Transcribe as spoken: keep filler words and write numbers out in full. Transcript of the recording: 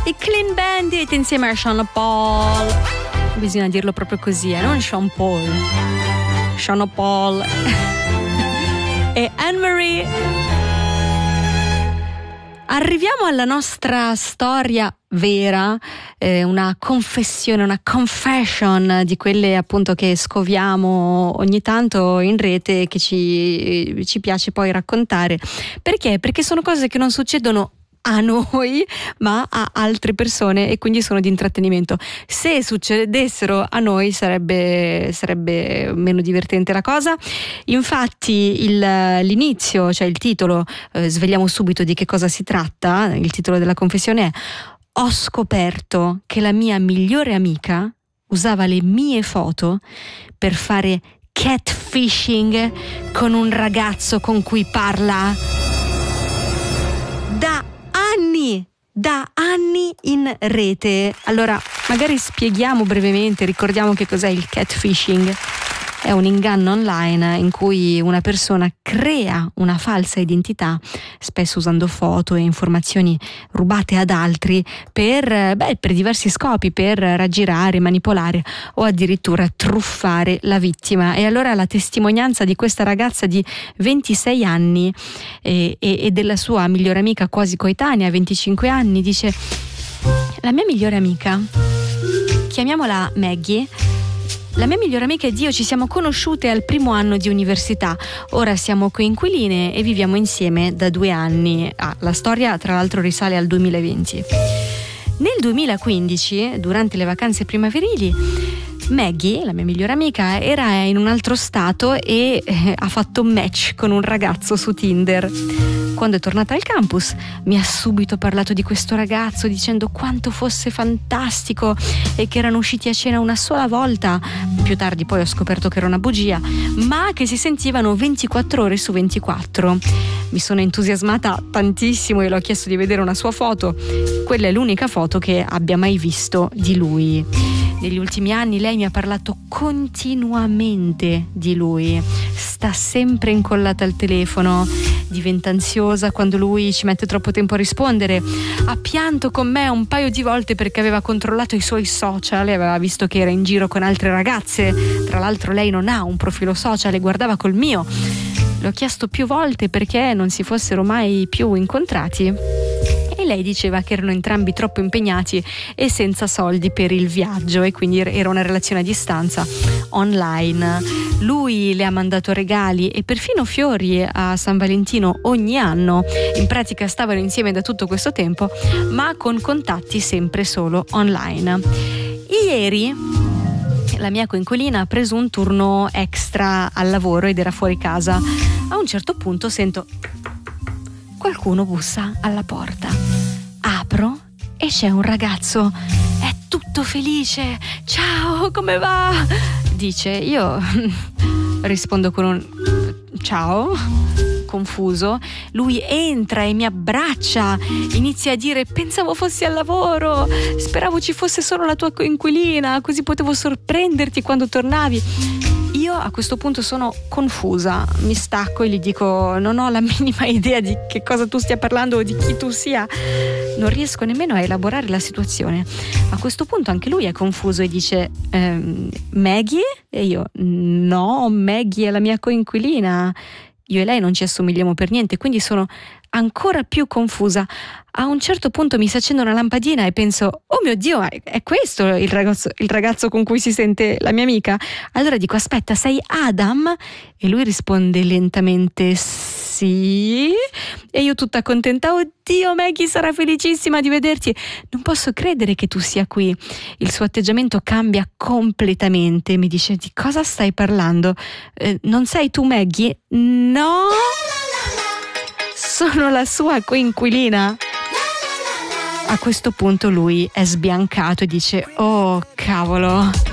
I Clean Bandit insieme a Sean Paul. Bisogna dirlo proprio così, eh? Non Sean Paul, Sean Paul e Anne-Marie. Arriviamo alla nostra storia vera, eh, una confessione, una confession di quelle appunto che scoviamo ogni tanto in rete, che ci, ci piace poi raccontare. Perché? Perché sono cose che non succedono a noi ma a altre persone e quindi sono di intrattenimento. Se succedessero a noi sarebbe, sarebbe meno divertente la cosa. Infatti il, l'inizio, cioè il titolo, eh, svegliamo subito di che cosa si tratta. Il titolo della confessione è: ho scoperto che la mia migliore amica usava le mie foto per fare catfishing con un ragazzo con cui parla da anni, da anni in rete. Allora, magari spieghiamo brevemente, ricordiamo che cos'è il catfishing. È un inganno online in cui una persona crea una falsa identità, spesso usando foto e informazioni rubate ad altri per, beh, per diversi scopi, per raggirare, manipolare o addirittura truffare la vittima. E allora la testimonianza di questa ragazza di ventisei anni e, e, e della sua migliore amica quasi coetanea, venticinque anni, dice: la mia migliore amica, chiamiamola Maggie, la mia migliore amica ed io ci siamo conosciute al primo anno di università. Ora siamo coinquiline e viviamo insieme da due anni. Ah, la storia tra l'altro risale al duemilaventi. Nel duemilaquindici, durante le vacanze primaverili, Maggie, la mia migliore amica, era in un altro stato e eh, ha fatto match con un ragazzo su Tinder. Quando è tornata al campus mi ha subito parlato di questo ragazzo, dicendo quanto fosse fantastico e che erano usciti a cena una sola volta. Più tardi poi ho scoperto che era una bugia, ma che si sentivano ventiquattro ore su ventiquattro. Mi sono entusiasmata tantissimo e le ho chiesto di vedere una sua foto. Quella è l'unica foto che abbia mai visto di lui. Negli ultimi anni lei mi ha parlato continuamente di lui. Sta sempre incollata al telefono, diventa ansiosa quando lui ci mette troppo tempo a rispondere. Ha pianto con me un paio di volte perché aveva controllato i suoi social e aveva visto che era in giro con altre ragazze. Tra l'altro lei non ha un profilo social e guardava col mio. Le ho chiesto più volte perché non si fossero mai più incontrati. E lei diceva che erano entrambi troppo impegnati e senza soldi per il viaggio, e quindi era una relazione a distanza online. Lui le ha mandato regali e perfino fiori a San Valentino ogni anno. In pratica stavano insieme da tutto questo tempo, ma con contatti sempre solo online. Ieri la mia coinquilina ha preso un turno extra al lavoro ed era fuori casa. A un certo punto sento: qualcuno bussa alla porta. Apro e c'è un ragazzo. È tutto felice. Ciao, come va? Dice. Io rispondo con un ciao, confuso. Lui entra e mi abbraccia, inizia a dire: pensavo fossi al lavoro, speravo ci fosse solo la tua coinquilina, così potevo sorprenderti quando tornavi. Io a questo punto sono confusa, mi stacco e gli dico: non ho la minima idea di che cosa tu stia parlando o di chi tu sia. Non riesco nemmeno a elaborare la situazione. A questo punto anche lui è confuso e dice: ehm, Maggie? E io: no, Maggie è la mia coinquilina. Io e lei non ci assomigliamo per niente, quindi sono ancora più confusa. A un certo punto mi si accende una lampadina e penso: oh mio Dio, è questo il ragazzo, il ragazzo con cui si sente la mia amica? Allora dico: aspetta, sei Adam? E lui risponde lentamente: sì. E io tutta contenta: oddio, Maggie sarà felicissima di vederti, non posso credere che tu sia qui. Il suo atteggiamento cambia completamente, mi dice: di cosa stai parlando? Eh, non sei tu Maggie? No, sono la sua coinquilina. A questo punto lui è sbiancato e dice: oh cavolo,